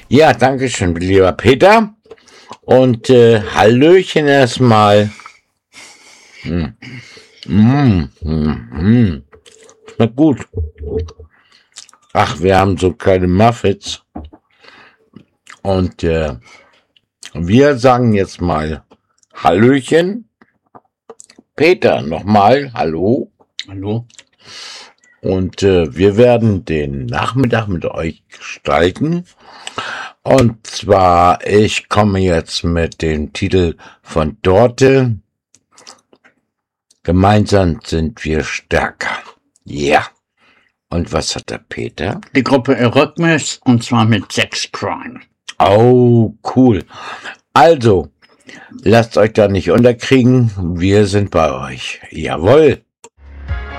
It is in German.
Ja, danke schön, lieber Peter. Und Hallöchen erstmal. Schmeckt gut. Ach, wir haben so kleine Muffins. Und wir sagen jetzt mal Hallöchen. Peter, nochmal, hallo. Hallo. Und wir werden den Nachmittag mit euch gestalten. Und zwar, ich komme jetzt mit dem Titel von Dorte. Gemeinsam sind wir stärker. Ja. Und was hat der Peter? Die Gruppe Eurythmus, und zwar mit Sex Crime. Oh, cool. Also, lasst euch da nicht unterkriegen. Wir sind bei euch. Jawohl.